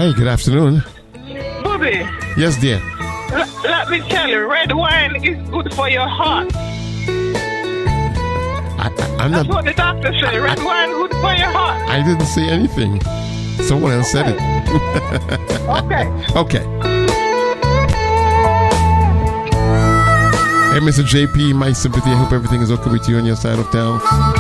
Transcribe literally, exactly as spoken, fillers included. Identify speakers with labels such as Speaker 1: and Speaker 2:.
Speaker 1: Hi, good afternoon.
Speaker 2: Bobby.
Speaker 1: Yes, dear.
Speaker 2: L- let me tell you, red wine is good for your heart.
Speaker 1: I, I, I'm
Speaker 2: That's
Speaker 1: not.
Speaker 2: what the doctor said. Red
Speaker 1: I,
Speaker 2: wine good for your heart.
Speaker 1: I didn't say anything. Someone else
Speaker 2: Okay.
Speaker 1: said it.
Speaker 2: Okay.
Speaker 1: Okay. Hey, Mister J P, my sympathy. I hope everything is okay with you on your side of town.